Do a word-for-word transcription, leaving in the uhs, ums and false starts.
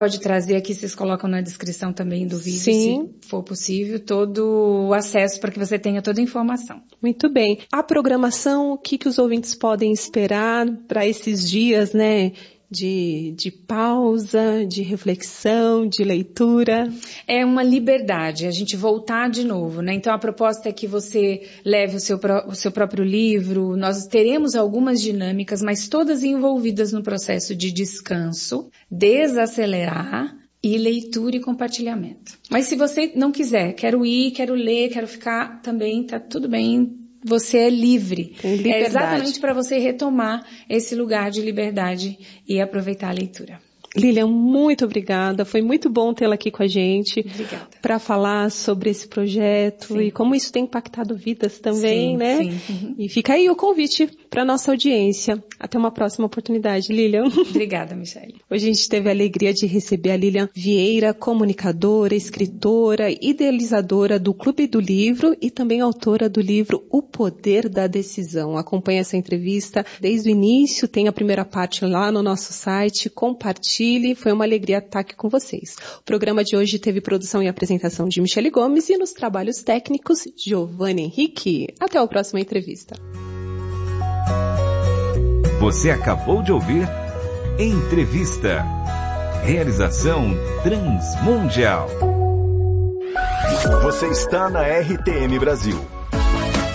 pode trazer aqui, vocês colocam na descrição também do vídeo, Sim. se for possível, todo o acesso para que você tenha toda a informação. Muito bem. A programação, o que, que os ouvintes podem esperar para esses dias, né? De, de pausa, de reflexão, de leitura. É uma liberdade, a gente voltar de novo, né? Então a proposta é que você leve o seu, o seu próprio livro, nós teremos algumas dinâmicas, mas todas envolvidas no processo de descanso, desacelerar e leitura e compartilhamento. Mas se você não quiser, quero ir, quero ler, quero ficar, também tá tudo bem. Você é livre. É exatamente para você retomar esse lugar de liberdade e aproveitar a leitura. Lilian, muito obrigada. Foi muito bom tê-la aqui com a gente. Obrigada. Para falar sobre esse projeto. Sim. E como isso tem impactado vidas também, sim, né? Sim. Uhum. E fica aí o convite para nossa audiência. Até uma próxima oportunidade, Lilian. Obrigada, Michele. Hoje a gente teve a alegria de receber a Lilian Vieira, comunicadora, escritora, idealizadora do Clube do Livro e também autora do livro O Poder da Decisão. Acompanhe essa entrevista desde o início, tem a primeira parte lá no nosso site, compartilhe. Foi uma alegria estar aqui com vocês. O programa de hoje teve produção e apresentação de Michele Gomes e nos trabalhos técnicos, Giovanni Henrique. Até a próxima entrevista. Você acabou de ouvir Entrevista. Realização Transmundial. Você está na R T M Brasil.